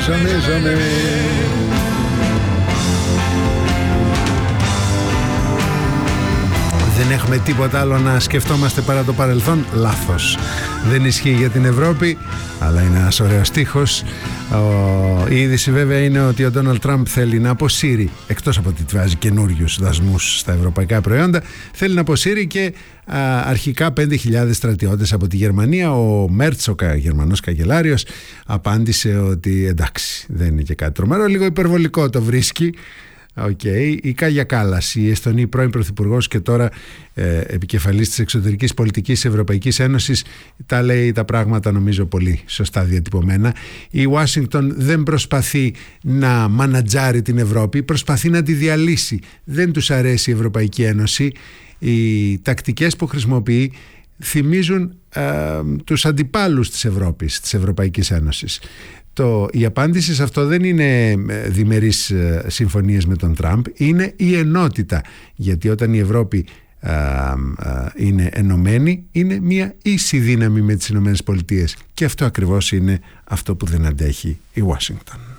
ψωνίζομαι. Δεν έχουμε τίποτα άλλο να σκεφτόμαστε παρά το παρελθόν. Λάθος. Δεν ισχύει για την Ευρώπη, αλλά είναι ένας ωραίος στίχος. Η είδηση βέβαια είναι ότι ο Ντόναλντ Τραμπ θέλει να αποσύρει, εκτός από ότι βάζει καινούριους δασμούς στα ευρωπαϊκά προϊόντα, θέλει να αποσύρει και αρχικά 5.000 στρατιώτες από τη Γερμανία. Ο Μέρτς, ο Γερμανός καγκελάριος, απάντησε ότι εντάξει, δεν είναι και κάτι τρομερό, λίγο υπερβολικό το βρίσκει. Η Κάγια Κάλλας, η Εστονή πρώην πρωθυπουργός και τώρα επικεφαλής της εξωτερικής πολιτικής Ευρωπαϊκής Ένωσης, τα λέει τα πράγματα νομίζω πολύ σωστά διατυπωμένα. Η Ουάσιγκτον δεν προσπαθεί να μανατζάρει την Ευρώπη, προσπαθεί να τη διαλύσει. Δεν τους αρέσει η Ευρωπαϊκή Ένωση. Οι τακτικές που χρησιμοποιεί θυμίζουν τους αντιπάλους της Ευρώπης, της Ευρωπαϊκής Ένωσης. Η απάντηση σε αυτό δεν είναι διμερείς συμφωνίες με τον Τραμπ, είναι η ενότητα. Γιατί όταν η Ευρώπη είναι ενωμένη, είναι μια ίση δύναμη με τις Ηνωμένες Πολιτείες. Και αυτό ακριβώς είναι αυτό που δεν αντέχει η Ουάσιγκτον.